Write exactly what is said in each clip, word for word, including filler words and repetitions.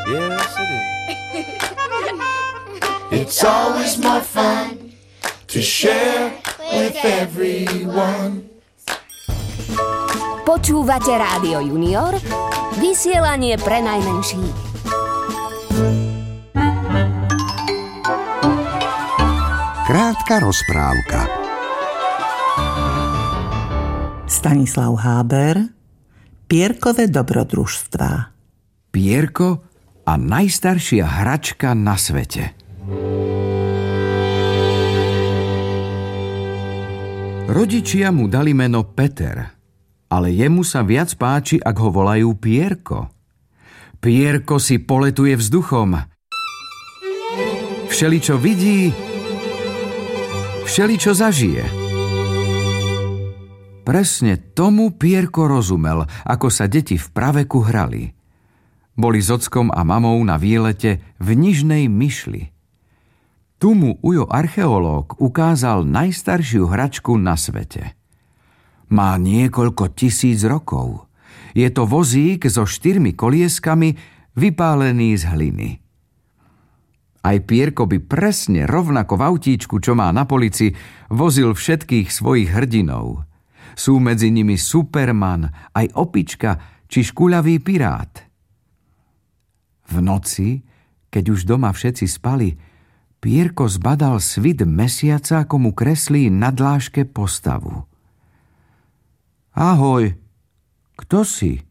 Yes, it is. It's always more fun to share with everyone. Počúvate Rádio Junior, vysielanie pre najmenších. Krátka rozprávka. Stanislav Háber, Pierkove dobrodružstvá. Pierko a najstaršia hračka na svete. Rodičia mu dali meno Peter, ale jemu sa viac páči, ak ho volajú Pierko. Pierko si poletuje vzduchom. Všeličo vidí, všeličo zažije. Presne tomu Pierko rozumel, ako sa deti v praveku hrali. Boli s ockom a mamou na výlete v Nižnej Myšli. Tu mu Ujo archeológ ukázal najstaršiu hračku na svete. Má niekoľko tisíc rokov. Je to vozík so štyrmi kolieskami vypálený z hliny. Aj Pierko by presne rovnako v autíčku, čo má na polici, vozil všetkých svojich hrdinov. Sú medzi nimi Superman, aj opička či škuľavý pirát. V noci, keď už doma všetci spali, Pierko zbadal svit mesiaca, ako mu kreslí na dláške postavu. Ahoj, kto si?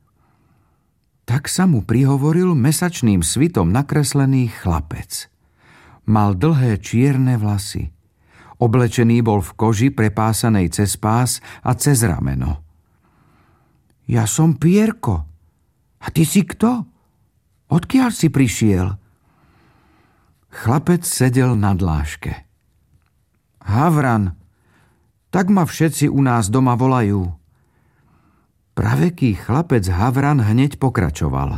Tak sa mu prihovoril mesačným svitom nakreslený chlapec. Mal dlhé čierne vlasy. Oblečený bol v koži prepásanej cez pás a cez rameno. Ja som Pierko. A ty si kto? Odkiaľ si prišiel? Chlapec sedel na dláške. Havran, tak ma všetci u nás doma volajú. Praveký chlapec Havran hneď pokračoval.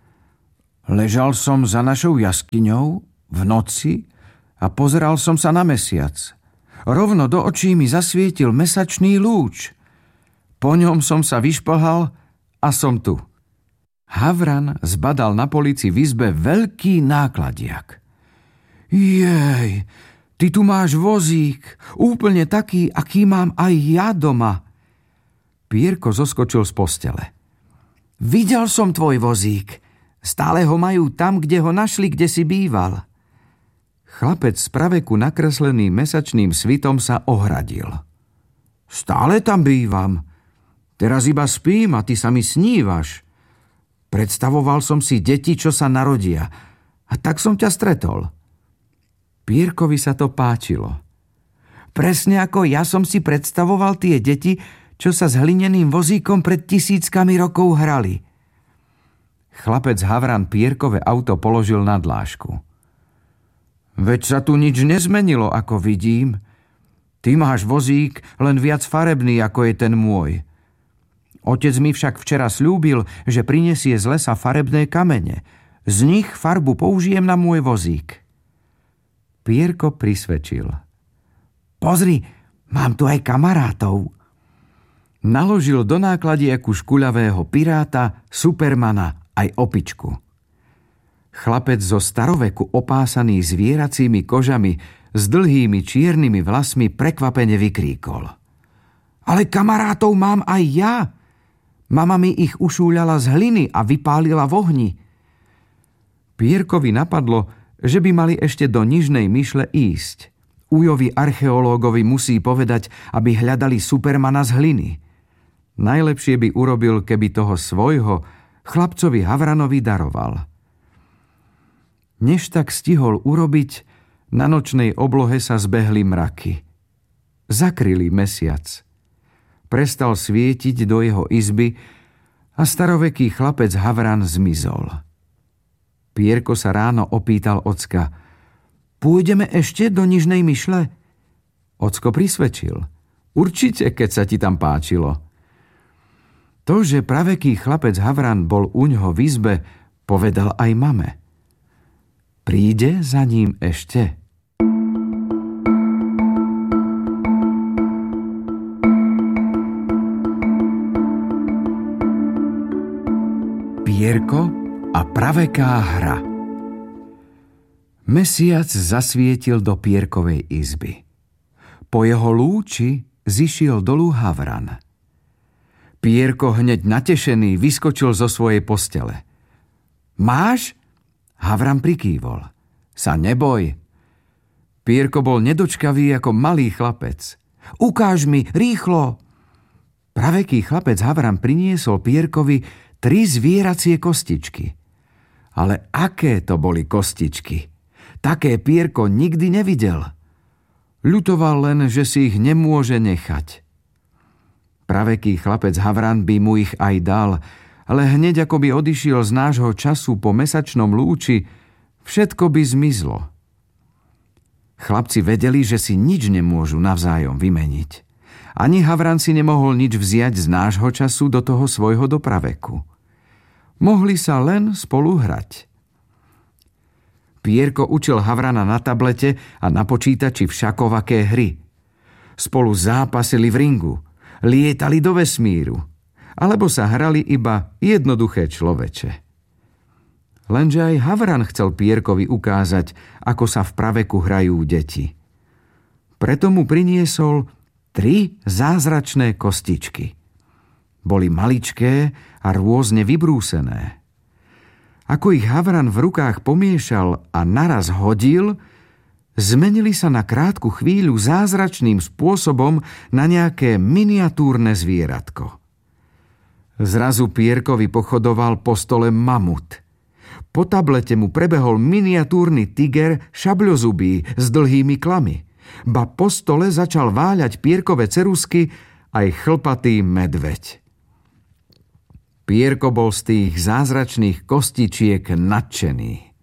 Ležal som za našou jaskyňou v noci a pozeral som sa na mesiac. Rovno do očí mi zasvietil mesačný lúč. Po ňom som sa vyšplhal a som tu. Havran zbadal na polici v izbe veľký nákladiak. Jej, ty tu máš vozík, úplne taký, aký mám aj ja doma. Pierko zoskočil z postele. Videl som tvoj vozík. Stále ho majú tam, kde ho našli, kde si býval. Chlapec z praveku nakreslený mesačným svitom sa ohradil. Stále tam bývam. Teraz iba spím a ty sa mi snívaš. Predstavoval som si deti, čo sa narodia. A tak som ťa stretol. Pierkovi sa to páčilo. Presne ako ja som si predstavoval tie deti, čo sa s hlineným vozíkom pred tisíckami rokov hrali. Chlapec Havran Pierkove auto položil na dlášku. Veď sa tu nič nezmenilo, ako vidím. Ty máš vozík len viac farebný, ako je ten môj. Otec mi však včera sľúbil, že prinesie z lesa farebné kamene. Z nich farbu použijem na môj vozík. Pierko prisvedčil. Pozri, mám tu aj kamarátov. Naložil do nákladiaku škuľavého piráta, Supermana aj opičku. Chlapec zo staroveku opásaný zvieracími kožami s dlhými čiernymi vlasmi prekvapene vykríkol. Ale kamarátov mám aj ja. Mama mi ich ušúľala z hliny a vypálila v ohni. Pierkovi napadlo, že by mali ešte do Nižnej Myšle ísť. Ujovi archeológovi musí povedať, aby hľadali Supermana z hliny. Najlepšie by urobil, keby toho svojho chlapcovi Havranovi daroval. Než tak stihol urobiť, na nočnej oblohe sa zbehli mraky. Zakryli mesiac. Prestal svietiť do jeho izby a staroveký chlapec Havran zmizol. Pierko sa ráno opýtal ocka. Pôjdeme ešte do Nižnej Myšle? Ocko prisvedčil. Určite, keď sa ti tam páčilo. To, že praveký chlapec Havran bol uňho v izbe, povedal aj mame. Príde za ním ešte? Pierko a praveká hra. Mesiac zasvietil do Pierkovej izby. Po jeho lúči zišiel dolu Havran. Pierko hneď natešený vyskočil zo svojej postele. Máš? Havran prikývol. Sa neboj. Pierko bol nedočkavý ako malý chlapec. Ukáž mi, rýchlo! Praveký chlapec Havran priniesol Pierkovi tri zvieracie kostičky. Ale aké to boli kostičky? Také Pierko nikdy nevidel. Ľutoval len, že si ich nemôže nechať. Praveký chlapec Havran by mu ich aj dal, ale hneď ako by odišiel z nášho času po mesačnom lúči, všetko by zmizlo. Chlapci vedeli, že si nič nemôžu navzájom vymeniť. Ani Havran si nemohol nič vziať z nášho času do toho svojho dopraveku. Mohli sa len spolu hrať. Pierko učil Havrana na tablete a na počítači všakovaké hry. Spolu zápasili v ringu, lietali do vesmíru, alebo sa hrali iba jednoduché človeče. Lenže aj Havran chcel Pierkovi ukázať, ako sa v praveku hrajú deti. Preto mu priniesol tri zázračné kostičky. Boli maličké a rôzne vybrúsené. Ako ich Havran v rukách pomiešal a naraz hodil, zmenili sa na krátku chvíľu zázračným spôsobom na nejaké miniatúrne zvieratko. Zrazu Pierkovi pochodoval po stole mamut. Po tablete mu prebehol miniatúrny tiger šabľozubý s dlhými klami. Ba po stole začal váľať Pierkove ceruzky aj chlpatý medveď. Pierko bol z tých zázračných kostičiek nadšený.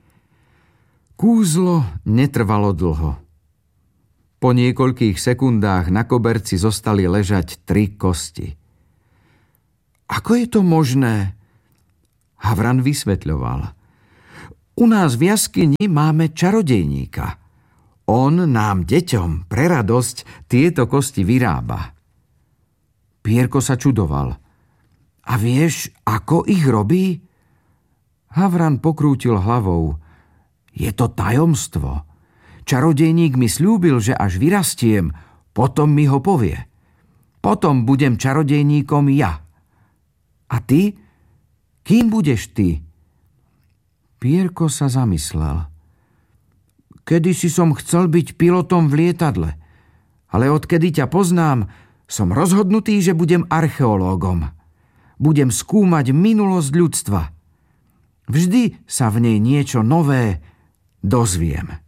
Kúzlo netrvalo dlho. Po niekoľkých sekundách na koberci zostali ležať tri kosti. Ako je to možné? Havran vysvetľoval. U nás v jaskyni máme čarodejníka. On nám, deťom, pre radosť tieto kosti vyrába. Pierko sa čudoval. A vieš, ako ich robí? Havran pokrútil hlavou. Je to tajomstvo. Čarodejník mi sľúbil, že až vyrastiem, potom mi ho povie. Potom budem čarodejníkom ja. A ty? Kým budeš ty? Pierko sa zamyslel. Kedysi som chcel byť pilotom v lietadle, ale odkedy ťa poznám, som rozhodnutý, že budem archeológom. Budem skúmať minulosť ľudstva. Vždy sa v nej niečo nové dozviem.